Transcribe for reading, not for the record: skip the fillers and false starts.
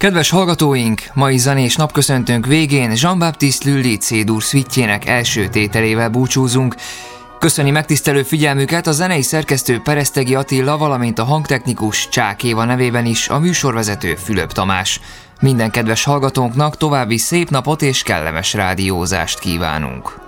Kedves hallgatóink, mai zenés napköszöntőnk végén Jean-Baptiste Lully C-dur szvitjének első tételével búcsúzunk. Köszöni megtisztelő figyelmüket a zenei szerkesztő Peresztegi Attila, valamint a hangtechnikus Csák Éva nevében is a műsorvezető Fülöp Tamás. Minden kedves hallgatónknak további szép napot és kellemes rádiózást kívánunk.